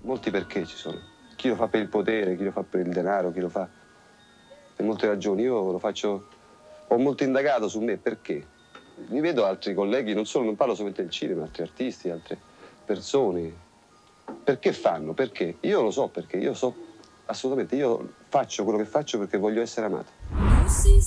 molti perché ci sono. Chi lo fa per il potere, chi lo fa per il denaro, chi lo fa per molte ragioni. Io lo faccio, ho molto indagato su me perché. Mi vedo altri colleghi, non parlo solamente del cinema, altri artisti, altre persone. Perché fanno? Perché? Io lo so perché, io so assolutamente, io faccio quello che faccio perché voglio essere amato.